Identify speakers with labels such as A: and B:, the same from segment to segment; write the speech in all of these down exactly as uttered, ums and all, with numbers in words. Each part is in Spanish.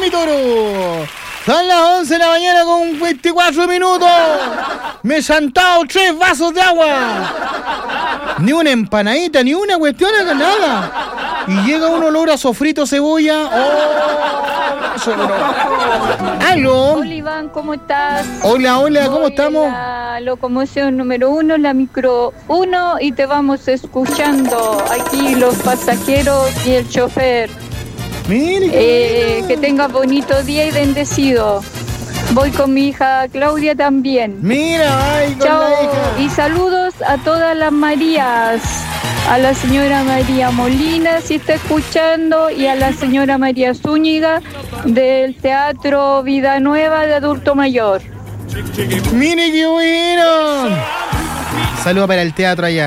A: mi toro. Son las once de la mañana con veinticuatro minutos. Me he sentado tres vasos de agua. Ni una empanadita, ni una cuestión, nada. Y llega un olor a sofrito cebolla. ¡Oh! Eso no. ¡Aló!
B: Hola Iván, ¿cómo estás?
A: Hola, hola, ¿cómo
B: Voy
A: estamos?
B: La locomoción número uno, la micro uno, y te vamos escuchando aquí los pasajeros y el chofer.
A: Mire,
B: Eh, que tengas bonito día y bendecido. Voy con mi hija Claudia también.
A: mira, ay, con
B: Chao
A: la hija.
B: y saludos a todas las Marías. A la señora María Molina, si está escuchando, y a la señora María Zúñiga del Teatro Vida Nueva de Adulto Mayor.
A: Mire qué bueno. Saludos para el teatro allá.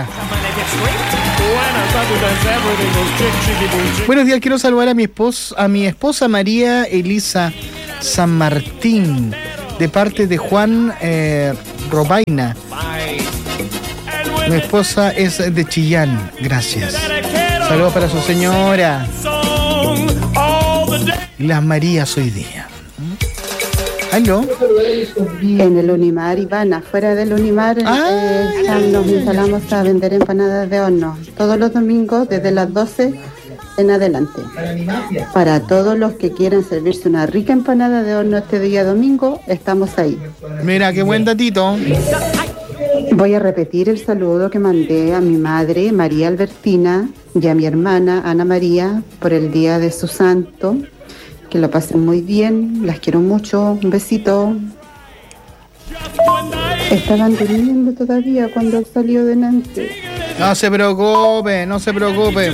A: Buenos días, quiero saludar a mi esposa, a mi esposa María Elisa San Martín, de parte de Juan eh, Robaina. Mi esposa es de Chillán, gracias. Saludos para su señora. Las Marías hoy día. ¿Aló?
C: En el Unimar, Iván, afuera del Unimar,
A: Ah,
C: eh, ya nos instalamos a vender empanadas de horno todos los domingos desde las doce en adelante. Para todos los que quieran servirse una rica empanada de horno este día domingo, estamos ahí.
A: Mira, qué buen datito.
C: Voy a repetir el saludo que mandé a mi madre, María Albertina, y a mi hermana, Ana María, por el día de su santo. Que lo pasen muy bien, las quiero mucho, un besito. Estaban durmiendo todavía cuando salió de Nantes.
A: No se preocupe, no se preocupe.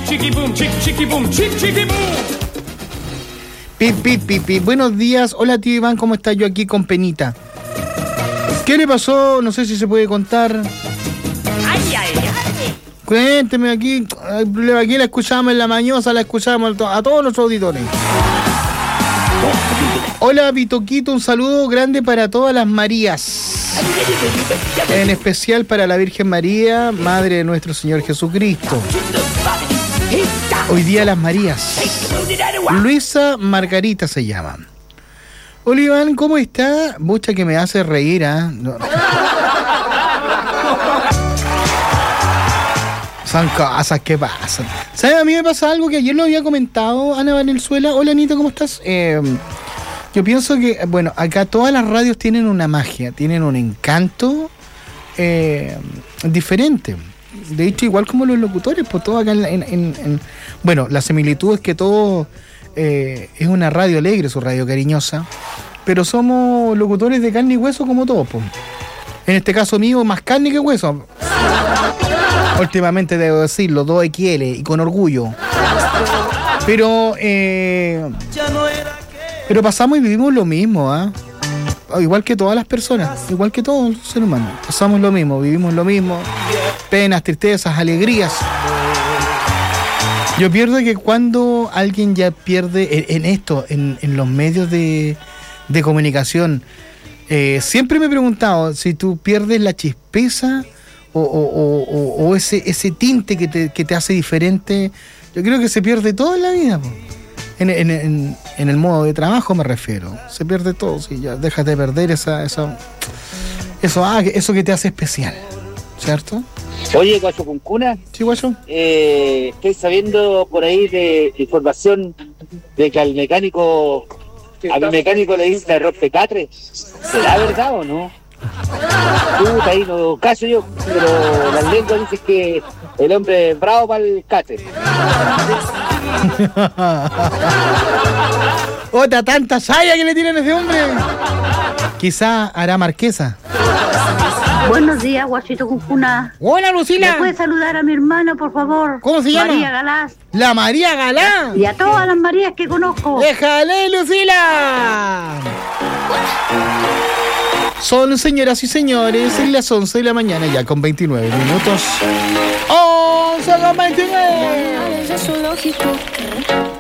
A: Pip, pip, pip, pip. Buenos días. Hola, tío Iván, ¿cómo está? Yo aquí con penita. ¿Qué le pasó? No sé si se puede contar.
D: Ay, ay, ay.
A: Cuénteme aquí. Aquí la escuchamos en la mañosa, la escuchamos a todos los auditores. Hola, Pitoquito, un saludo grande para todas las Marías. En especial para la Virgen María, Madre de nuestro Señor Jesucristo. Hoy día las Marías. Luisa Margarita se llama. Hola, Iván, ¿cómo está? Mucha que me hace reír, ¿ah? ¿eh? No. Son cosas que pasan. ¿Sabes? A mí me pasa algo que ayer lo había comentado Ana Valenzuela. Hola, Anita, ¿cómo estás? Eh, yo pienso que, bueno, acá todas las radios tienen una magia, tienen un encanto eh, diferente. De hecho, igual como los locutores, pues todo acá en... en, en, en bueno, la similitud es que todo eh, es una radio alegre, su radio cariñosa, pero somos locutores de carne y hueso como todos, pues. En este caso mío, más carne que hueso. Últimamente debo decirlo, dos equis ele y con orgullo. Pero, eh, pero pasamos y vivimos lo mismo, ¿ah? ¿eh? Igual que todas las personas, igual que todos los seres humanos. Pasamos lo mismo, vivimos lo mismo. Penas, tristezas, alegrías. Yo pierdo que cuando alguien ya pierde en, en esto, en, en los medios de, de comunicación, eh, siempre me he preguntado si tú pierdes la chispeza o, o, o, o ese, ese tinte que te, que te hace diferente. Yo creo que se pierde todo en la vida, po. En, en, en, en el modo de trabajo me refiero. Se pierde todo, sí, ya dejas de perder esa, esa, eso, ah, eso que te hace especial, ¿cierto?
E: Oye, Guacho Cuncuna,
A: Sí, Guacho.
E: eh, estoy sabiendo por ahí de información de que al mecánico, a mi mecánico le dicen el rompecatre. ¿Será verdad o no? Puta, ahí no caso yo, pero las lenguas dicen que el hombre es bravo para el catre.
A: Otra tanta saya que le tiran a ese hombre. Quizá hará marquesa.
F: Buenos días, Guachito Cuncuna.
A: Hola,
F: ¿Me
A: Lucila.
F: puedes saludar a mi hermana, por favor?
A: ¿Cómo se llama?
F: María Galás.
A: La María Galán.
F: Y a todas las Marías que conozco.
A: ¡Déjale, Lucila! Son, señoras y señores, en las once de la mañana, ya con veintinueve minutos. once con veintinueve.